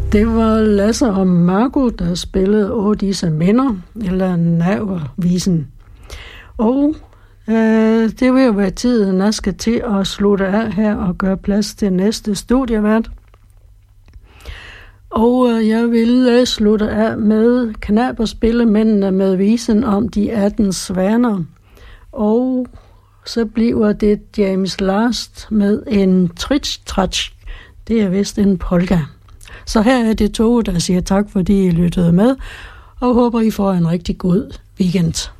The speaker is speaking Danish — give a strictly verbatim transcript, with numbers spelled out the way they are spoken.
Det var Lasse og Marco, der spillede Åh disse minder, eller Navervisen. Og øh, det vil jo være tiden, jeg skal til at slutte af her og gøre plads til næste studievært. Og øh, jeg vil øh, slutte af med Knaberspillemændene med visen om de atten svaner. Og så bliver det James Last med en tritsch-tratsch. Det er vist en polka. Så her er det to, der siger tak, fordi I lyttede med, og håber, I får en rigtig god weekend.